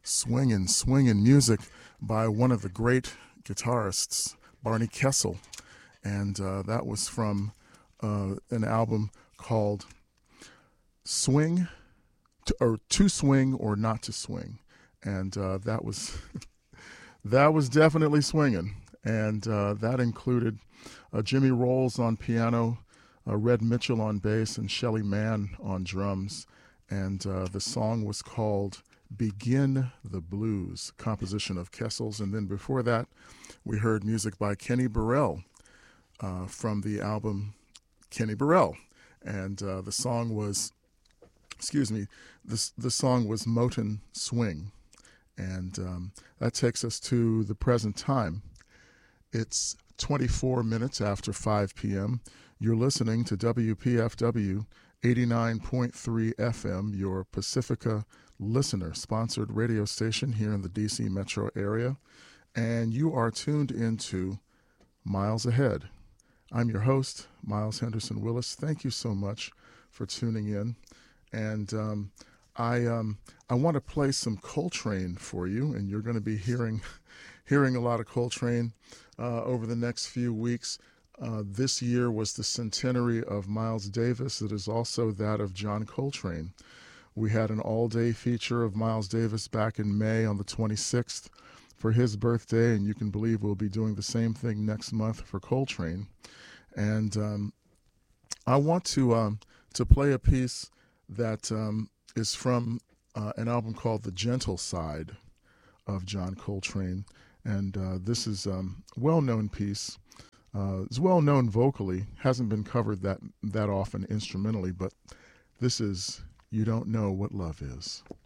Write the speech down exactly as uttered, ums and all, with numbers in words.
swinging, swinging music by one of the great guitarists, Barney Kessel. And uh, that was from uh, an album called Swing, to, or To Swing or Not to Swing. And uh, that was that was definitely swinging. And uh, that included uh, Jimmy Rolls on piano, uh, Red Mitchell on bass, and Shelly Manne on drums. And uh, the song was called Begin the Blues, composition of Kessel's. And then before that, we heard music by Kenny Burrell uh, from the album Kenny Burrell. And uh, the song was, excuse me, this, the song was Moton Swing. And um, that takes us to the present time. It's twenty-four minutes after five p.m. You're listening to W P F W eighty-nine point three F M, your Pacifica listener-sponsored radio station here in the D C metro area. And you are tuned into Miles Ahead. I'm your host, Miles Henderson Willis. Thank you so much for tuning in. And um, I um, I want to play some Coltrane for you, and you're going to be hearing hearing a lot of Coltrane uh, over the next few weeks. Uh, this year was the centenary of Miles Davis. It is also that of John Coltrane. We had an all-day feature of Miles Davis back in May on the twenty-sixth for his birthday, and you can believe we'll be doing the same thing next month for Coltrane. And um, I want to um, to play a piece that um, is from uh, an album called The Gentle Side of John Coltrane. And uh, this is a um, well-known piece. Uh, it's well-known vocally, hasn't been covered that, that often instrumentally, but this is You Don't Know What Love Is.